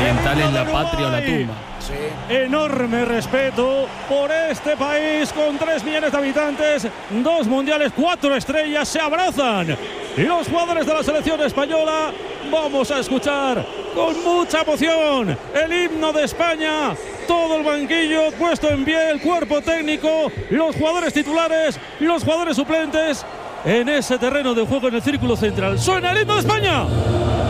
continentales, la patria o la tumba. Sí. Enorme respeto por este país con 3 millones de habitantes, 2 mundiales, 4 estrellas, se abrazan. Y los jugadores de la selección española, vamos a escuchar con mucha emoción el himno de España. Todo el banquillo puesto en pie, el cuerpo técnico, los jugadores titulares, los jugadores suplentes en ese terreno de juego en el círculo central. ¡Suena el himno de España!